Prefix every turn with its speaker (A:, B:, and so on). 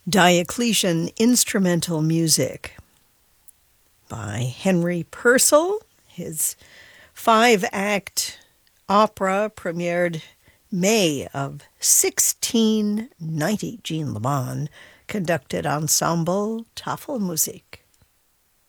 A: Diocletian Instrumental Music by Henry Purcell. His 5-act opera premiered May of 1690. Jean Le Bon conducted Ensemble Tafelmusik.